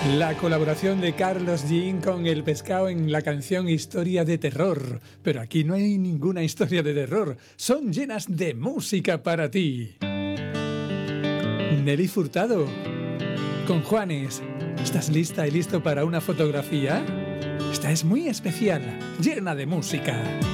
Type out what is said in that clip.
La colaboración de Carlos Jean con El Pescado en la canción Historia de Terror. Pero aquí no hay ninguna historia de terror, son llenas de música para ti. Nelly Furtado con Juanes. ¿Estás lista y listo para una fotografía? Esta es muy especial, llena de música.